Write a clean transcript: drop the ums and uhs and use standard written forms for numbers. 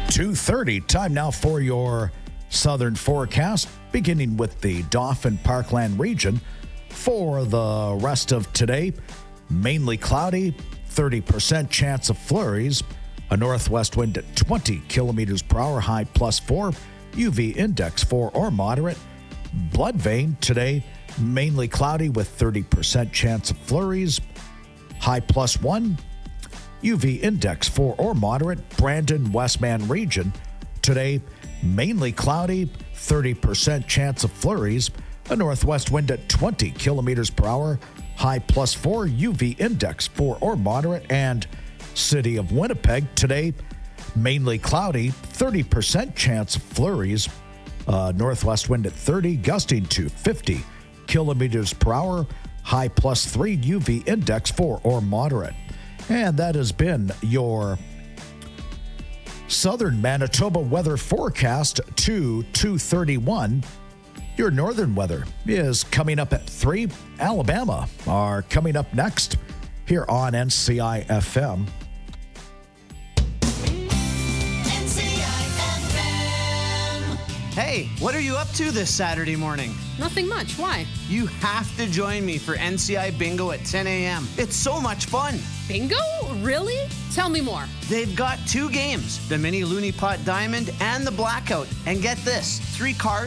2:30. Time now for your southern forecast, beginning with the Dauphin Parkland region. For the rest of today, mainly cloudy, 30% chance of flurries, a northwest wind at 20 kilometers per hour, high +4, UV index 4 or moderate. Bloodvein today, mainly cloudy with 30% chance of flurries, high +1, UV index 4 or moderate. Brandon Westman region today, mainly cloudy, 30% chance of flurries, a northwest wind at 20 kilometers per hour, high +4, UV index 4 or moderate. And City of Winnipeg today, mainly cloudy, 30% chance of flurries, northwest wind at 30, gusting to 50 kilometers per hour, high +3, UV index 4 or moderate. And that has been your southern Manitoba weather forecast to 2:31. Your northern weather is coming up at 3. Alabama are coming up next here on NCI FM. Hey, what are you up to this Saturday morning? Nothing much. Why? You have to join me for NCI Bingo at 10 a.m. It's so much fun. Bingo? Really? Tell me more. They've got 2 games, the Mini Looney Pot Diamond and the Blackout. And get this, 3 cars